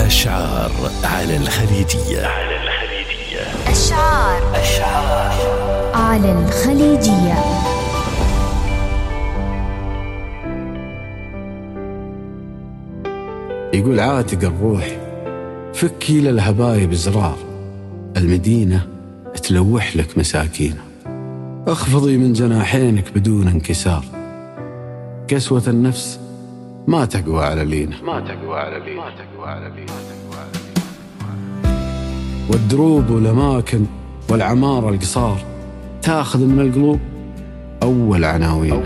أشعار على الخليجية. أشعار على الخليجية. يقول عاتق الروح فكي للهبايب زرار، المدينة تلوح لك مساكينة، اخفضي من جناحينك بدون انكسار، قسوة النفس ما تقوى على لينا، والدروب والأماكن والعمارة القصار تاخذ من القلوب أول عناوين.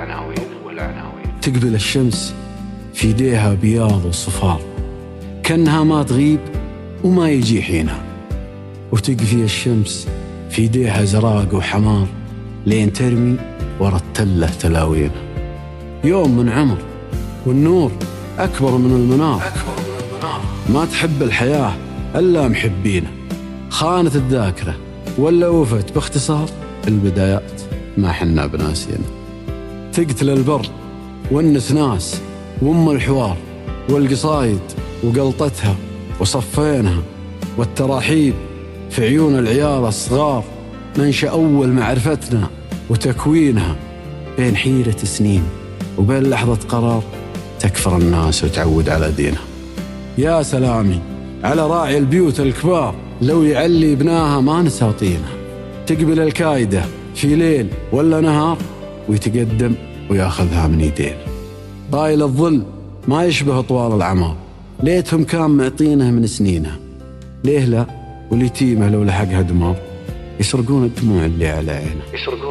تقبل الشمس في يديها بياض وصفار، كأنها ما تغيب وما يجي حينها، وتقفي الشمس في يديها زراق وحمار لين ترمي ورا التلة تلاوينها. يوم من عمر والنور أكبر من المنار، ما تحب الحياة إلا محبينه، خانت الذاكرة ولا وفت باختصار، البدايات ما حنا بناسينا. تقتل البر والنسناس وام الحوار والقصايد وقلطتها وصفينها، والتراحيب في عيون العيال الصغار منشأ أول معرفتنا وتكوينها، بين حيرة سنين وبين لحظة قرار تكفر الناس وتعود على دينها. يا سلامي على راعي البيوت الكبار، لو يعلي بناها ما نساطينها، تقبل الكايدة في ليل ولا نهار ويتقدم وياخذها من يدين. طايل الظل ما يشبه طوال العمار، ليتهم كان معطينه من سنينها، ليه لا واليتيمة لو لحقها دمار يسرقون الدموع اللي على عينه.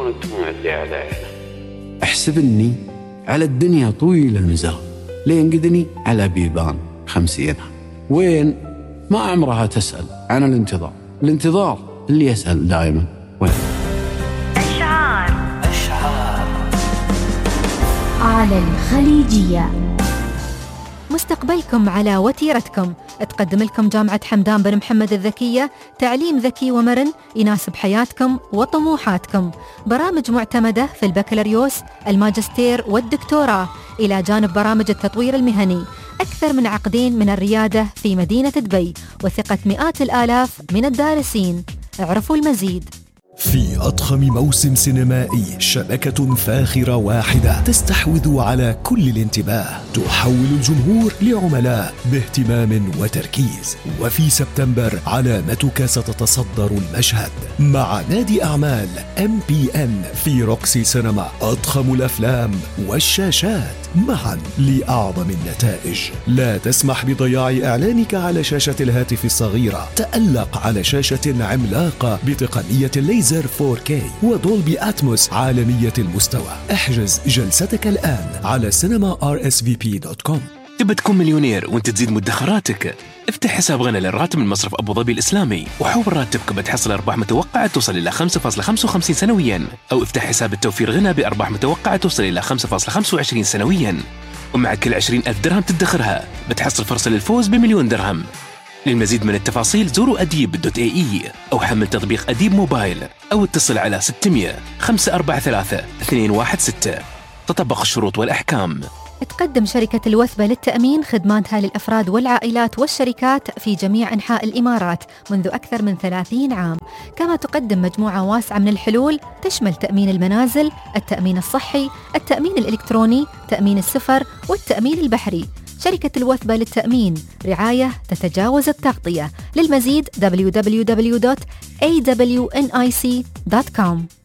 احسب اني على الدنيا طويل المزار، لين قدني على بيبان 50. وين ما عمرها تسأل عن الانتظار اللي يسأل دائما وين. أشعار على الخليجية. مستقبلكم على وتيرتكم. تقدم لكم جامعة حمدان بن محمد الذكية تعليم ذكي ومرن يناسب حياتكم وطموحاتكم، برامج معتمدة في البكالوريوس، الماجستير والدكتوراه، إلى جانب برامج التطوير المهني. أكثر من عقدين من الريادة في مدينة دبي، وثقة مئات الآلاف من الدارسين. اعرفوا المزيد. في أضخم موسم سينمائي، شبكة فاخرة واحدة تستحوذ على كل الانتباه، تحول الجمهور لعملاء باهتمام وتركيز. وفي سبتمبر علامتك ستتصدر المشهد مع نادي أعمال MPN في روكسي سينما، أضخم الأفلام والشاشات معا لأعظم النتائج. لا تسمح بضياع إعلانك على شاشة الهاتف الصغيرة، تألق على شاشة عملاقة بتقنية الليزر 4K ودولبي أتموس عالمية المستوى. احجز جلستك الآن على cinema.rsvp.com. تبى تكون مليونير وانت تزيد مدخراتك؟ افتح حساب غنى للراتب من مصرف أبو ظبي الإسلامي، وحول راتبك بتحصل أرباح متوقعة توصل إلى 5.55 سنويا، أو افتح حساب التوفير غنى بأرباح متوقعة توصل إلى 5.25 سنويا، ومع كل 20,000 درهم تدخرها بتحصل فرصة للفوز ب1,000,000 درهم. للمزيد من التفاصيل زوروا أديب.ae أو حمل تطبيق أديب موبايل، أو اتصل على 600 543 216. تطبق الشروط والأحكام. تقدم شركة الوثبة للتأمين خدماتها للأفراد والعائلات والشركات في جميع أنحاء الإمارات منذ أكثر من 30 عام، كما تقدم مجموعة واسعة من الحلول تشمل تأمين المنازل، التأمين الصحي، التأمين الإلكتروني، تأمين السفر والتأمين البحري. شركة الوثبة للتأمين، رعاية تتجاوز التغطية. للمزيد www.awnic.com.